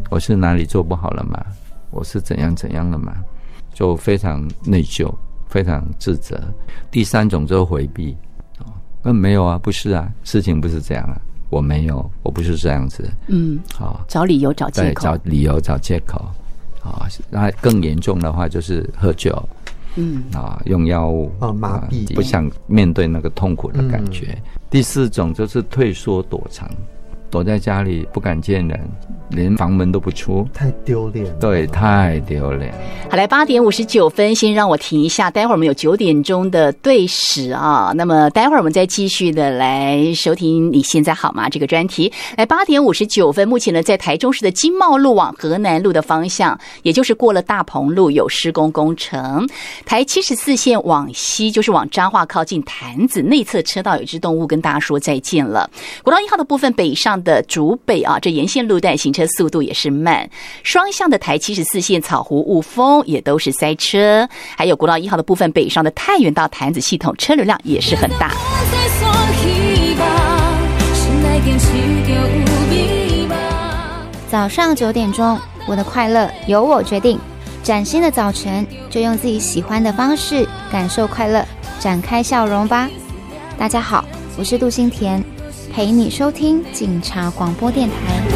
我是哪里做不好了吗？我是怎样了吗？就非常内疚，非常自责。第三种就是回避，没有啊，不是啊，事情不是这样啊，我没有，我不是这样子。找理由找借口，找理由找借口。那更严重的话就是喝酒，用药物麻痹， 不想面对那个痛苦的感觉。第四种就是退缩躲藏，躲在家里不敢见人，连房门都不出， 太丢脸了。 对，太丢脸。 好，来8点59分，先让我停一下，待会儿我们有9点钟的对史啊。那么待会儿我们再继续的来收听你现在好吗这个专题。来8点59分，目前呢在台中市的经贸路往河南路的方向，也就是过了大鹏路有施工工程。台74线往西，就是往彰化靠近潭子内侧车道有一只动物跟大家说再见了。国道1号的部分北上的竹北啊，这沿线路段行车速度也是慢，双向的台74线草湖雾峰也都是塞车，还有国道1号的部分北上的太原到潭子系统车流量也是很大。 早上9点钟，我的快乐由我决定。崭新的早晨，就用自己喜欢的方式感受快乐，展开笑容吧。大家好，我是杜欣田，陪你收听警察广播电台。